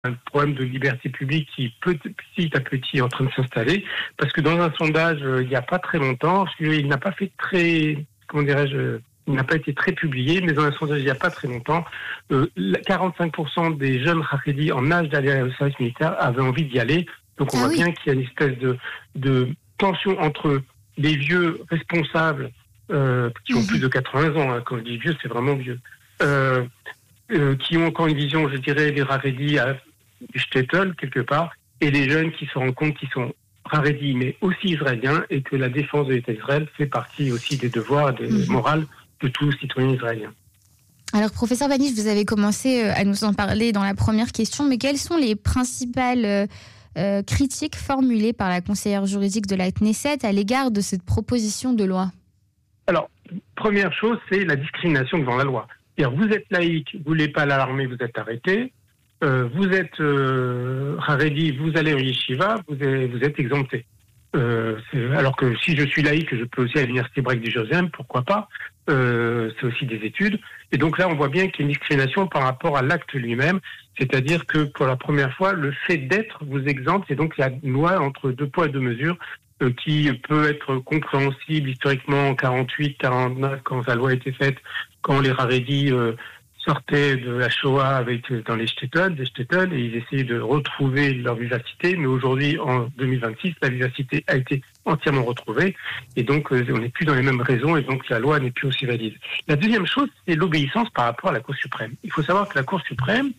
un problème de liberté publique qui petit à petit est en train de s'installer, parce que dans un sondage il n'y a pas très longtemps, il n'a pas fait très, comment dirais-je, il n'a pas été très publié, mais dans un sondage il n'y a pas très longtemps, 45% des jeunes Haredi en âge d'aller au service militaire avaient envie d'y aller. Donc on voit bien qu'il y a une espèce de tension entre les vieux responsables qui ont plus de 80 ans, hein. Quand je dis vieux, c'est vraiment vieux, qui ont encore une vision, je dirais, des Haredi du shtetl, quelque part, et les jeunes qui se rendent compte qu'ils sont Haredi, mais aussi israéliens, et que la défense de l'État d'Israël fait partie aussi des devoirs et des morales de tous citoyens israéliens. Alors, professeur Vanish, vous avez commencé à nous en parler dans la première question, mais quelles sont les principales critiques formulées par la conseillère juridique de la Knesset à l'égard de cette proposition de loi? Alors, première chose, c'est la discrimination devant la loi. C'est-à-dire, vous êtes laïque, vous voulez pas aller à l'armée, vous êtes arrêté. Vous êtes Haredi, vous allez au yeshiva, vous êtes exempté. Alors que si je suis laïque, je peux aussi à l'université hébraïque de Jérusalem, pourquoi pas, c'est aussi des études. Et donc là, on voit bien qu'il y a une discrimination par rapport à l'acte lui-même, c'est-à-dire que pour la première fois, le fait d'être vous exempte, et donc il y a une loi entre deux poids et deux mesures qui peut être compréhensible historiquement en 48, 49, quand la loi a été faite, quand les Haredi sortaient de la Shoah dans les shtetl, et ils essayaient de retrouver leur vivacité, mais aujourd'hui, en 2026, la vivacité a été entièrement retrouvée, et donc on n'est plus dans les mêmes raisons, et donc la loi n'est plus aussi valide. La deuxième chose, c'est l'obéissance par rapport à la Cour suprême. Il faut savoir que la Cour suprême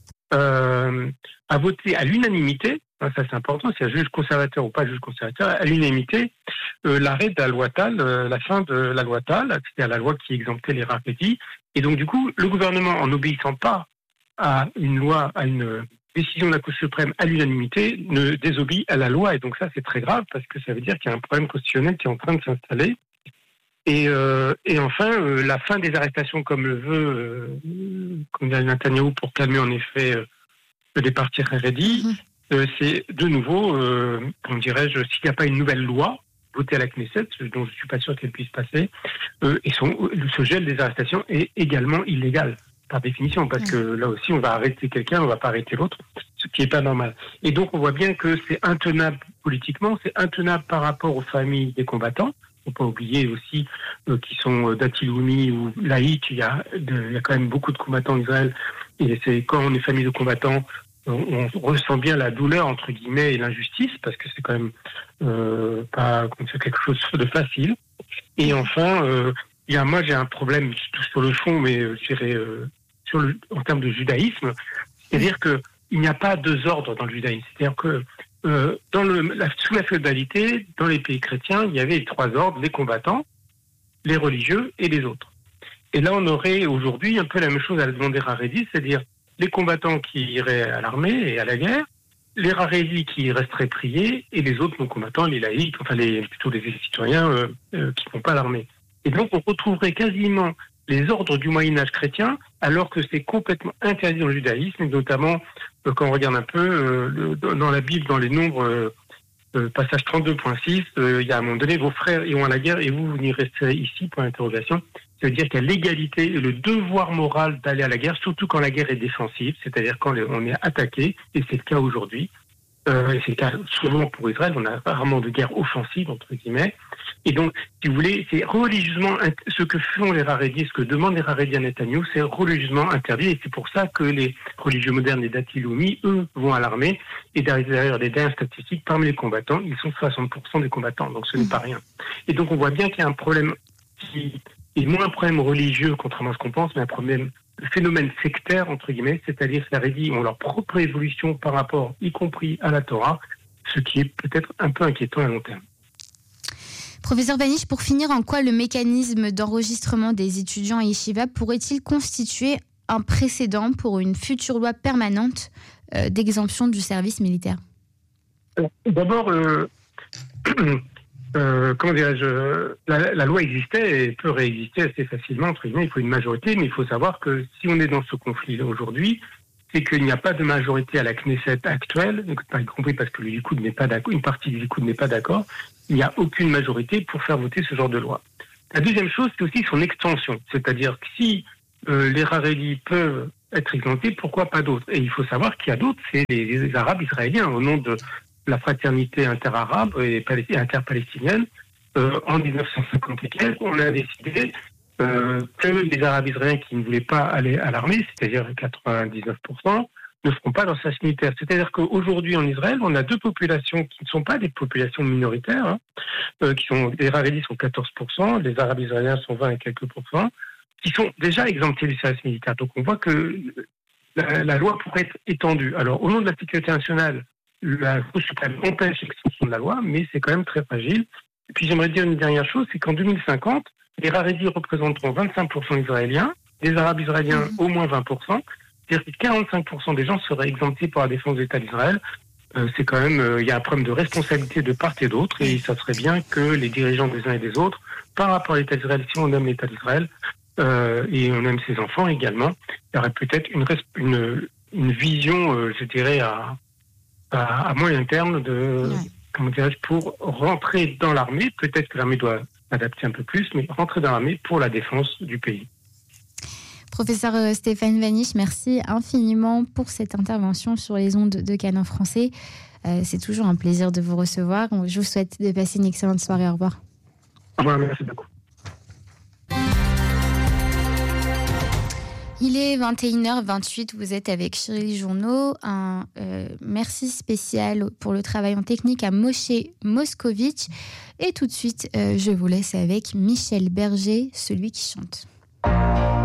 a voté à l'unanimité, ça c'est important, s'il y a juge conservateur ou pas juge conservateur, à l'unanimité, l'arrêt de la loi Tal, la fin de la loi Tal, c'est-à-dire la loi qui exemptait les Haredi. Et donc du coup, le gouvernement, en n'obéissant pas à une loi, à une décision de la Cour suprême à l'unanimité, ne désobéit à la loi. Et donc ça, c'est très grave, parce que ça veut dire qu'il y a un problème constitutionnel qui est en train de s'installer. Et enfin, la fin des arrestations, comme le veut Netanyahou, pour calmer en effet les partis Haredi, c'est de nouveau, comment dirais-je, s'il n'y a pas une nouvelle loi votée à la Knesset, dont je ne suis pas sûr qu'elle puisse passer, et ce gel des arrestations est également illégal, par définition, parce que là aussi, on va arrêter quelqu'un, on ne va pas arrêter l'autre, ce qui n'est pas normal. Et donc, on voit bien que c'est intenable politiquement, c'est intenable par rapport aux familles des combattants. Il ne faut pas oublier aussi qu'ils sont dati-loumi ou laïcs, il y a quand même beaucoup de combattants en Israël, et c'est quand on est famille de combattants, on ressent bien la douleur, entre guillemets, et l'injustice, parce que c'est quand même pas quelque chose de facile. Et enfin, moi j'ai un problème sur le fond, mais je dirais en termes de judaïsme, c'est-à-dire qu'il n'y a pas deux ordres dans le judaïsme. C'est-à-dire que sous la féodalité, dans les pays chrétiens, il y avait les trois ordres, les combattants, les religieux et les autres. Et là, on aurait aujourd'hui un peu la même chose à demander à Haredi, c'est-à-dire les combattants qui iraient à l'armée et à la guerre, les Haredi qui resteraient priés, et les autres non-combattants, les laïcs, enfin plutôt les citoyens qui ne vont pas à l'armée. Et donc on retrouverait quasiment les ordres du Moyen-Âge chrétien, alors que c'est complètement interdit dans le judaïsme, et notamment quand on regarde un peu dans la Bible, dans les nombres, passage 32.6, il y a à un moment donné, vos frères iront à la guerre et vous n'y resterez ici, point d'interrogation. Ça veut dire qu'il y a l'égalité et le devoir moral d'aller à la guerre, surtout quand la guerre est défensive, c'est-à-dire quand on est attaqué, et c'est le cas aujourd'hui. Et c'est le cas souvent pour Israël, on a rarement de guerre offensive, entre guillemets. Et donc, si vous voulez, c'est religieusement, ce que font les Haredi, ce que demandent les Haredi à Netanyahou, c'est religieusement interdit. Et c'est pour ça que les religieux modernes, les dati-loumi, eux, vont à l'armée. Et derrière les dernières statistiques, parmi les combattants, ils sont 60% des combattants. Donc ce n'est pas rien. Et donc on voit bien qu'il y a un problème qui est moins un problème religieux, contrairement à ce qu'on pense, mais un problème, le phénomène sectaire, entre guillemets, c'est-à-dire que les Haredi ont leur propre évolution par rapport, y compris à la Torah, ce qui est peut-être un peu inquiétant à long terme. Professeur Vanish, pour finir, en quoi le mécanisme d'enregistrement des étudiants à Yeshiva pourrait-il constituer un précédent pour une future loi permanente d'exemption du service militaire ? Alors, d'abord, comment dirais-je, la loi existait et peut réexister assez facilement, entre guillemets, il faut une majorité, mais il faut savoir que si on est dans ce conflit aujourd'hui, c'est qu'il n'y a pas de majorité à la Knesset actuelle, y compris parce que le Likoud n'est pas d'accord, une partie du Likoud n'est pas d'accord, il n'y a aucune majorité pour faire voter ce genre de loi. La deuxième chose, c'est aussi son extension, c'est-à-dire que si les Haredi peuvent être exemptés, pourquoi pas d'autres? Et il faut savoir qu'il y a d'autres, c'est les Arabes israéliens, au nom de la fraternité interarabe et interpalestinienne. En 1950 et quelques, on a décidé que les Arabes israéliens qui ne voulaient pas aller à l'armée, c'est-à-dire 99%, ne feront pas leur service militaire. C'est-à-dire qu'aujourd'hui en Israël, on a deux populations qui ne sont pas des populations minoritaires, les Haredis sont 14%, les Arabes israéliens sont 20 et quelques pourcents, qui sont déjà exemptés du service militaire. Donc on voit que la loi pourrait être étendue. Alors au nom de la sécurité nationale, la Cour suprême empêche l'extension de la loi, mais c'est quand même très fragile. Et puis j'aimerais dire une dernière chose, c'est qu'en 2050, les Haredis représenteront 25% israéliens, les Arabes israéliens au moins 20%, c'est-à-dire que 45% des gens seraient exemptés par la défense de l'État d'Israël. C'est quand même, il y a un problème de responsabilité de part et d'autre, et ça serait bien que les dirigeants des uns et des autres, par rapport à l'État d'Israël, si on aime l'État d'Israël, et on aime ses enfants également, il y aurait peut-être une vision, je dirais, à moyen terme pour rentrer dans l'armée. Peut-être que l'armée doit adapter un peu plus, mais rentrer dans l'armée pour la défense du pays. Professeur Stéphane Vanish, merci infiniment pour cette intervention sur les ondes de Canon Français. C'est toujours un plaisir de vous recevoir. Je vous souhaite de passer une excellente soirée. Au revoir. Au revoir, merci beaucoup. Il est 21h28, vous êtes avec Chérie Journaux. Un merci spécial pour le travail en technique à Moshe Moscovitch. Et tout de suite, je vous laisse avec Michel Berger, celui qui chante.